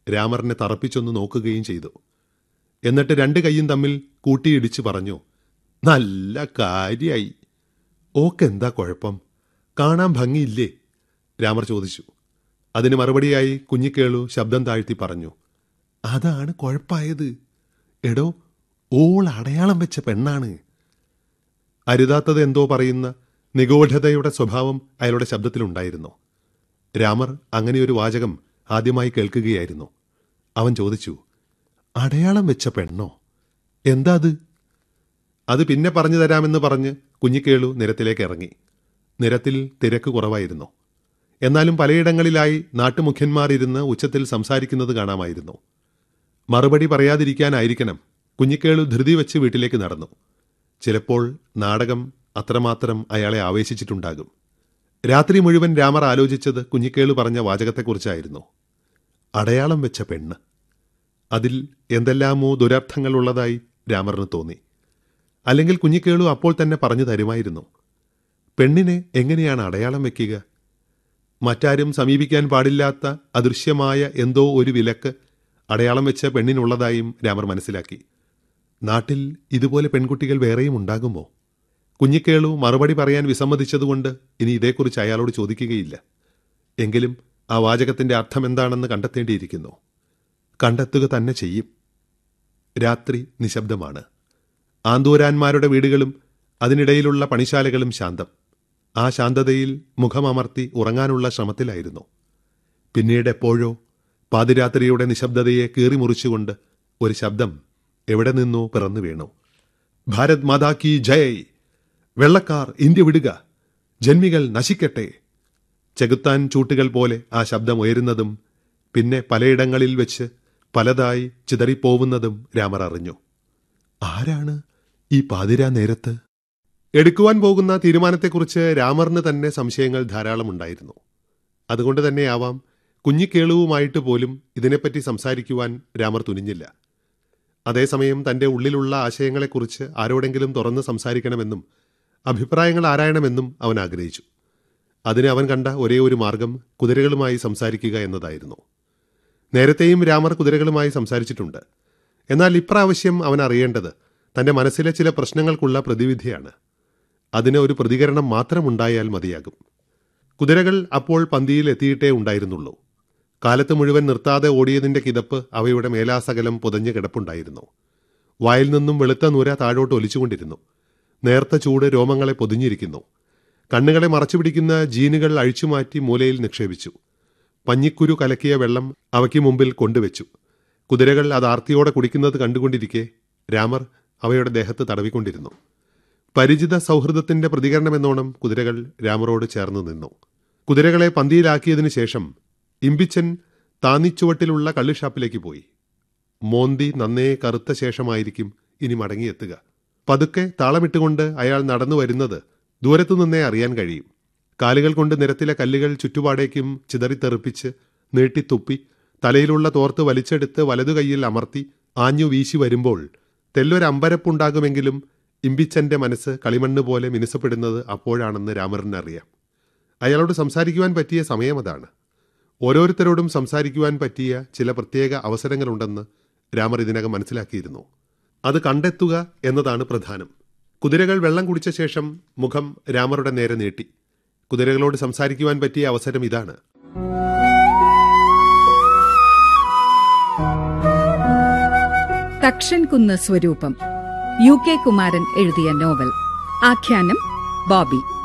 രാമറിനെ തറപ്പിച്ചൊന്ന് നോക്കുകയും ചെയ്തു. എന്നിട്ട് രണ്ട് കൈയും തമ്മിൽ കൂട്ടിയിടിച്ച് പറഞ്ഞു, നല്ല കാര്യായി. ഓക്കെന്താ കുഴപ്പം? കാണാൻ ഭംഗിയില്ലേ? രാമർ ചോദിച്ചു. അതിന് മറുപടിയായി കുഞ്ഞിക്കേളു ശബ്ദം താഴ്ത്തി പറഞ്ഞു, അതാണ് കുഴപ്പമായത്. എടോ, ഓൾ അടയാളം വെച്ച പെണ്ണാണ്. അരുതാത്തത് എന്തോ പറയുന്ന നിഗൂഢതയുടെ സ്വഭാവം അയാളുടെ ശബ്ദത്തിലുണ്ടായിരുന്നു. രാമർ അങ്ങനെയൊരു വാചകം ആദ്യമായി കേൾക്കുകയായിരുന്നു. അവൻ ചോദിച്ചു, അടയാളം വെച്ച പെണ്ണോ? എന്താ അത്? അത് പിന്നെ പറഞ്ഞു തരാമെന്ന് പറഞ്ഞ് കുഞ്ഞിക്കേളു നിരത്തിലേക്ക് ഇറങ്ങി. നിരത്തിൽ തിരക്ക് കുറവായിരുന്നു. എന്നാലും പലയിടങ്ങളിലായി നാട്ടുമുഖ്യന്മാർ ഇരുന്ന് ഉച്ചത്തിൽ സംസാരിക്കുന്നത് കാണാമായിരുന്നു. മറുപടി പറയാതിരിക്കാനായിരിക്കണം കുഞ്ഞിക്കേളു ധൃതി വെച്ച് വീട്ടിലേക്ക് നടന്നു. ചിലപ്പോൾ നാടകം അത്രമാത്രം അയാളെ ആവേശിച്ചിട്ടുണ്ടാകും. രാത്രി മുഴുവൻ രാമർ ആലോചിച്ചത് കുഞ്ഞിക്കേളു പറഞ്ഞ വാചകത്തെക്കുറിച്ചായിരുന്നു. അടയാളം വെച്ച പെണ്ണ്. അതിൽ എന്തെല്ലാമോ ദുരർത്ഥങ്ങളുള്ളതായി രാമറിന് തോന്നി. അല്ലെങ്കിൽ കുഞ്ഞിക്കേളു അപ്പോൾ തന്നെ പറഞ്ഞു തരുമായിരുന്നു. പെണ്ണിനെ എങ്ങനെയാണ് അടയാളം വയ്ക്കുക? മറ്റാരും സമീപിക്കാൻ പാടില്ലാത്ത അദൃശ്യമായ എന്തോ ഒരു വിലക്ക് അടയാളം വെച്ച പെണ്ണിനുള്ളതായും രാമർ മനസ്സിലാക്കി. നാട്ടിൽ ഇതുപോലെ പെൺകുട്ടികൾ വേറെയും ഉണ്ടാകുമോ? കുഞ്ഞിക്കേളു മറുപടി പറയാൻ വിസമ്മതിച്ചതുകൊണ്ട് ഇനി ഇതേക്കുറിച്ച് അയാളോട് ചോദിക്കുകയില്ല. എങ്കിലും ആ വാചകത്തിന്റെ അർത്ഥം എന്താണെന്ന് കണ്ടെത്തേണ്ടിയിരിക്കുന്നു. കണ്ടെത്തുക തന്നെ ചെയ്യും. രാത്രി നിശബ്ദമാണ്. ആന്തൂരാന്മാരുടെ വീടുകളും അതിനിടയിലുള്ള പണിശാലകളും ശാന്തം. ആ ശാന്തതയിൽ മുഖമമർത്തി ഉറങ്ങാനുള്ള ശ്രമത്തിലായിരുന്നു. പിന്നീട് എപ്പോഴോ പാതിരാത്രിയുടെ നിശബ്ദതയെ കീറിമുറിച്ചുകൊണ്ട് ഒരു ശബ്ദം എവിടെ നിന്നോ പിറന്നു വീണു. ഭാരത് മാതാ കി ജയ്! വെള്ളക്കാർ ഇന്ത്യ വിടുക! ജന്മികൾ നശിക്കട്ടെ! ചെകുത്താൻ ചൂട്ടുകൾ പോലെ ആ ശബ്ദം ഉയരുന്നതും പിന്നെ പലയിടങ്ങളിൽ വെച്ച് പലതായി ചിതറിപ്പോവുന്നതും രാമർ അറിഞ്ഞു. ആരാണ് ഈ പാതിരാ നേരത്ത്? എടുക്കുവാൻ പോകുന്ന തീരുമാനത്തെക്കുറിച്ച് രാമറിന് തന്നെ സംശയങ്ങൾ ധാരാളമുണ്ടായിരുന്നു. അതുകൊണ്ട് തന്നെയാവാം കുഞ്ഞിക്കേളുവുമായിട്ട് പോലും ഇതിനെപ്പറ്റി സംസാരിക്കുവാൻ രാമർ തുനിഞ്ഞില്ല. അതേസമയം തന്റെ ഉള്ളിലുള്ള ആശയങ്ങളെക്കുറിച്ച് ആരോടെങ്കിലും തുറന്ന് സംസാരിക്കണമെന്നും അഭിപ്രായങ്ങൾ ആരായണമെന്നും അവൻ ആഗ്രഹിച്ചു. അതിന് അവൻ കണ്ട ഒരേ ഒരു മാർഗം കുതിരകളുമായി സംസാരിക്കുക എന്നതായിരുന്നു. നേരത്തെയും രാമർ കുതിരകളുമായി സംസാരിച്ചിട്ടുണ്ട്. എന്നാൽ ഇപ്രാവശ്യം അവൻ അറിയേണ്ടത് തന്റെ മനസ്സിലെ ചില പ്രശ്നങ്ങൾക്കുള്ള പ്രതിവിധിയാണ്. അതിന് ഒരു പ്രതികരണം മാത്രമുണ്ടായാൽ മതിയാകും. കുതിരകൾ അപ്പോൾ പന്തിയിൽ എത്തിയിട്ടേ ഉണ്ടായിരുന്നുള്ളൂ. കാലത്ത് മുഴുവൻ നിർത്താതെ ഓടിയതിന്റെ കിതപ്പ് അവയുടെ മേലാസകലം പുതഞ്ഞ് കിടപ്പുണ്ടായിരുന്നു. വായിൽ നിന്നും വെളുത്ത നുര താഴോട്ട് ഒലിച്ചുകൊണ്ടിരുന്നു. നേർത്ത ചൂട് രോമങ്ങളെ പൊതിഞ്ഞിരിക്കുന്നു. കണ്ണുകളെ മറച്ചുപിടിക്കുന്ന ജീനുകൾ അഴിച്ചുമാറ്റി മൂലയിൽ നിക്ഷേപിച്ചു. പഞ്ഞിക്കുരു കലക്കിയ വെള്ളം അവയ്ക്ക് മുമ്പിൽ കൊണ്ടുവച്ചു. കുതിരകൾ അത് ആർത്തിയോടെ കുടിക്കുന്നത് കണ്ടുകൊണ്ടിരിക്കെ രാമർ അവയുടെ ദേഹത്ത് തടവിക്കൊണ്ടിരുന്നു. പരിചിത സൗഹൃദത്തിന്റെ പ്രതികരണമെന്നോണം കുതിരകൾ രാമറോട് ചേർന്ന് നിന്നു. കുതിരകളെ പന്തിയിലാക്കിയതിനു ശേഷം ഇമ്പിച്ചൻ താന്നിച്ചുവട്ടിലുള്ള കള്ളുഷാപ്പിലേക്ക് പോയി. മോന്തി നന്നേ കറുത്ത ശേഷമായിരിക്കും ഇനി മടങ്ങിയെത്തുക. പതുക്കെ താളമിട്ടുകൊണ്ട് അയാൾ നടന്നു വരുന്നത് ദൂരത്തുനിന്നേ അറിയാൻ കഴിയും. കാലുകൾ കൊണ്ട് നിരത്തിലെ കല്ലുകൾ ചുറ്റുപാടേക്കും ചിതറിത്തെറിപ്പിച്ച് നീട്ടിത്തുപ്പി തലയിലുള്ള തോർത്ത് വലിച്ചെടുത്ത് വലതു കൈയിൽ അമർത്തി ആഞ്ഞു വീശി വരുമ്പോൾ തെല്ലൊരമ്പരപ്പുണ്ടാകുമെങ്കിലും ഇമ്പിച്ചന്റെ മനസ്സ് കളിമണ്ണ് പോലെ മിനുസപ്പെടുന്നത് അപ്പോഴാണെന്ന് രാമറിനറിയാം. അയാളോട് സംസാരിക്കുവാൻ പറ്റിയ സമയം അതാണ്. ഓരോരുത്തരോടും സംസാരിക്കുവാൻ പറ്റിയ ചില പ്രത്യേക അവസരങ്ങളുണ്ടെന്ന് രാമർ ഇതിനകം മനസ്സിലാക്കിയിരുന്നു. അത് കണ്ടെത്തുക എന്നതാണ് പ്രധാനം. കുതിരകൾ വെള്ളം കുടിച്ച ശേഷം മുഖം രാമറുടെ നേരെ നീട്ടി. കുതിരകളോട് സംസാരിക്കുവാൻ പറ്റിയ അവസരം ഇതാണ്. തക്ഷൻകുന്ന് സ്വരൂപം, UK കുമാരൻ എഴുതിയ നോവൽ. ആഖ്യാനം ബോബി.